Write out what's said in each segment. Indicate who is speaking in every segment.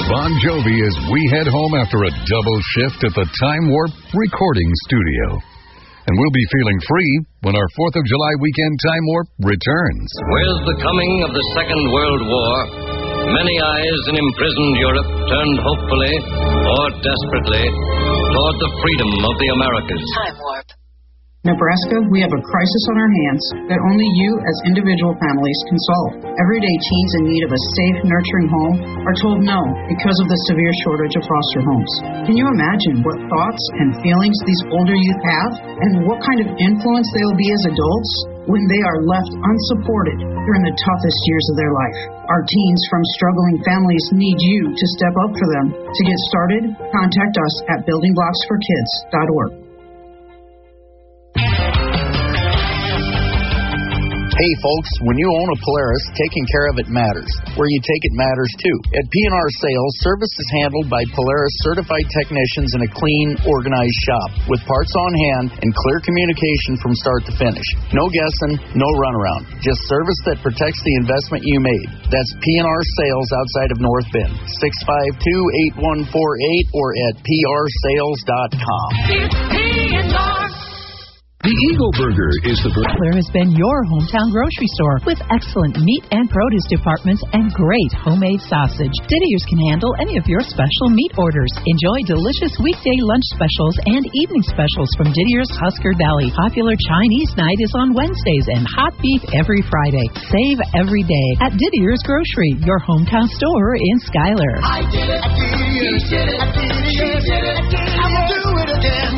Speaker 1: Bon Jovi as we head home after a double shift at the Time Warp recording studio. And we'll be feeling free when our 4th of July weekend Time Warp returns.
Speaker 2: With the coming of the Second World War, many eyes in imprisoned Europe turned hopefully or desperately toward the freedom of the Americas.
Speaker 3: Time Warp.
Speaker 4: Nebraska, we have a crisis on our hands that only you as individual families can solve. Everyday teens in need of a safe, nurturing home are told no because of the severe shortage of foster homes. Can you imagine what thoughts and feelings these older youth have and what kind of influence they will be as adults when they are left unsupported during the toughest years of their life? Our teens from struggling families need you to step up for them. To get started, contact us at buildingblocksforkids.org.
Speaker 5: Hey folks, when you own a Polaris, taking care of it matters. Where you take it matters too. At P&R Sales, service is handled by Polaris certified technicians in a clean, organized shop with parts on hand and clear communication from start to finish. No guessing, no runaround. Just service that protects the investment you made. That's P&R Sales outside of North Bend. 652-8148 or at prsales.com.
Speaker 6: P&R.
Speaker 1: The Eagle Burger is the burger.
Speaker 7: Where has been your hometown grocery store with excellent meat and produce departments and great homemade sausage. Didier's can handle any of your special meat orders. Enjoy delicious weekday lunch specials and evening specials from Didier's Husker Valley. Popular Chinese night is on Wednesdays and hot beef every Friday. Save every day at Didier's Grocery, your hometown store in Schuyler.
Speaker 6: I did it. He did it. She did it. I will do it again.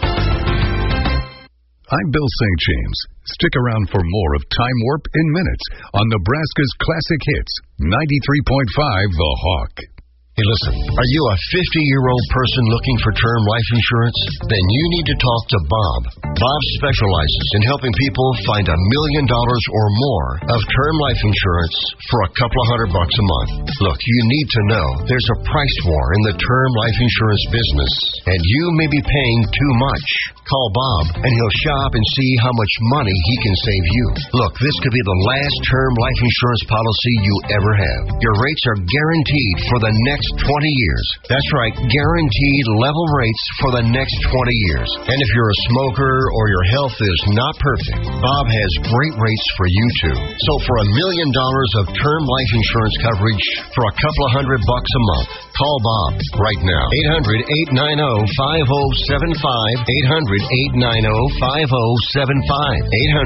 Speaker 1: I'm Bill St. James. Stick around for more of Time Warp in minutes on Nebraska's classic hits, 93.5 The Hawk.
Speaker 8: Hey, listen, are you a 50-year-old person looking for term life insurance? Then you need to talk to Bob. Bob specializes in helping people find $1 million or more of term life insurance for a couple of $100 a month. Look, you need to know there's a price war in the term life insurance business, and you may be paying too much. Call Bob, and he'll shop and see how much money he can save you. Look, this could be the last term life insurance policy you ever have. Your rates are guaranteed for the next 20 years. That's right, guaranteed level rates for the next 20 years. And if you're a smoker or your health is not perfect, Bob has great rates for you too. So for $1 million of term life insurance coverage for a couple of $100 a month, call Bob right now. 800-890-5075. 800-890-5075.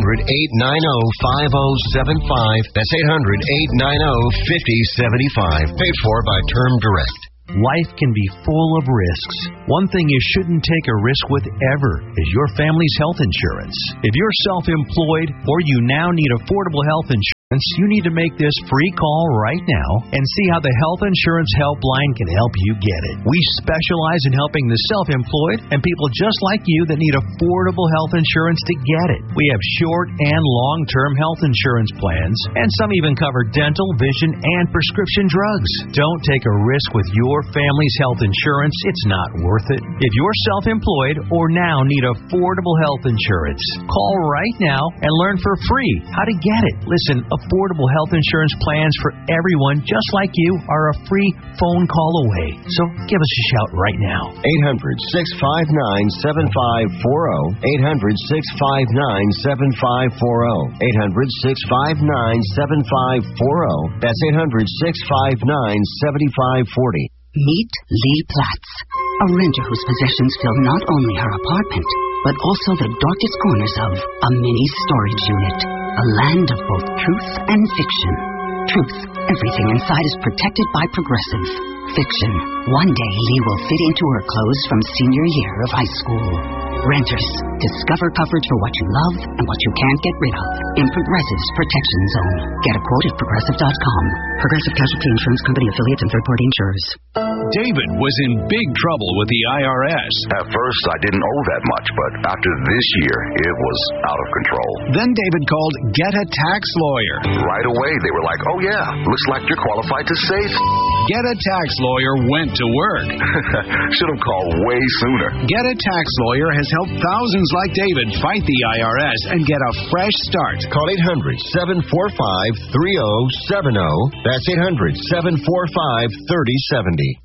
Speaker 8: 800-890-5075. That's 800-890-5075. Paid for by Term Direct.
Speaker 9: Life can be full of risks. One thing you shouldn't take a risk with ever is your family's health insurance. If you're self-employed or you now need affordable health insurance, you need to make this free call right now and see how the Health Insurance Helpline can help you get it. We specialize in helping the self-employed and people just like you that need affordable health insurance to get it. We have short and long-term health insurance plans, and some even cover dental, vision, and prescription drugs. Don't take a risk with your family's health insurance. It's not worth it. If you're self-employed or now need affordable health insurance, call right now and learn for free how to get it. Listen, affordable health insurance plans for everyone just like you are a free phone call away. So give us a shout right now.
Speaker 8: 800-659-7540. 800-659-7540. 800-659-7540. That's 800-659-7540.
Speaker 10: Meet Lee Platz, a renter whose possessions fill not only her apartment, but also the darkest corners of a mini storage unit. A land of both truth and fiction. Truth, everything inside is protected by Progressive. Fiction, one day Lee will fit into her clothes from senior year of high school. Renters, discover coverage for what you love and what you can't get rid of in Progressive's Protection Zone. Get a quote at Progressive.com. Progressive Casualty Insurance Company affiliates and third-party insurers.
Speaker 9: David was in big trouble with the IRS.
Speaker 3: At first, I didn't owe that much, but after this year, it was out of control.
Speaker 9: Then David called Get a Tax Lawyer.
Speaker 3: Right away, they were like, oh yeah, looks like you're qualified to save.
Speaker 9: Get a Tax Lawyer went to work.
Speaker 3: Should have called way sooner.
Speaker 9: Get a Tax Lawyer has helped thousands like David fight the IRS and get a fresh start.
Speaker 8: Call 800-745-3070. That's 800-745-3070.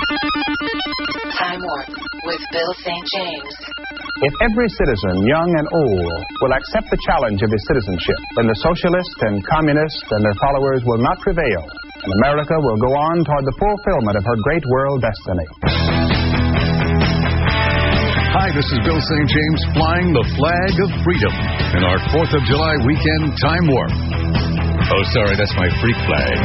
Speaker 11: Time Warp with Bill St. James.
Speaker 12: If every citizen, young and old, will accept the challenge of his citizenship, then the socialists and communists and their followers will not prevail, and America will go on toward the fulfillment of her great world destiny.
Speaker 1: Hi, this is Bill St. James flying the flag of freedom in our 4th of July weekend time warp. Oh, sorry, that's my freak flag.